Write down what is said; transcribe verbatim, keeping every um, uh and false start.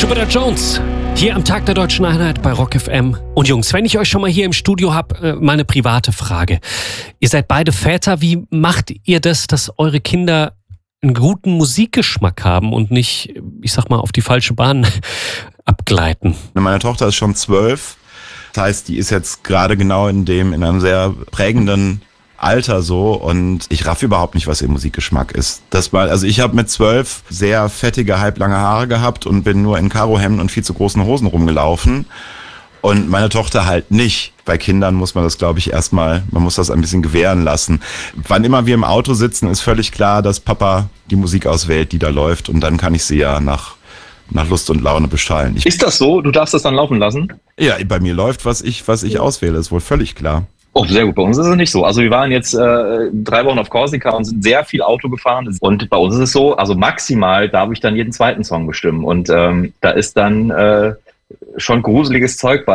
Jupiter Jones, hier am Tag der Deutschen Einheit bei Rock F M. Und Jungs, wenn ich euch schon mal hier im Studio habe, mal eine private Frage. Ihr seid beide Väter, wie macht ihr das, dass eure Kinder einen guten Musikgeschmack haben und nicht, ich sag mal, auf die falsche Bahn abgleiten? Meine Tochter ist schon zwölf. Das heißt, die ist jetzt gerade genau in dem, in einem sehr prägenden Alter so, und ich raff überhaupt nicht, was ihr Musikgeschmack ist. Das war, also ich habe mit zwölf sehr fettige, halblange Haare gehabt und bin nur in Karohemden und viel zu großen Hosen rumgelaufen. Und meine Tochter halt nicht. Bei Kindern muss man das, glaube ich, erstmal, man muss das ein bisschen gewähren lassen. Wann immer wir im Auto sitzen, ist völlig klar, dass Papa die Musik auswählt, die da läuft, und dann kann ich sie ja nach, nach Lust und Laune beschallen. Ich, ist das so? Du darfst das dann laufen lassen? Ja, bei mir läuft, was ich, was ich auswähle, ist wohl völlig klar. Oh, sehr gut. Bei uns ist es nicht so. Also wir waren jetzt äh, drei Wochen auf Korsika und sind sehr viel Auto gefahren. Und bei uns ist es so, also maximal darf ich dann jeden zweiten Song bestimmen. Und ähm, da ist dann äh, schon gruseliges Zeug bei.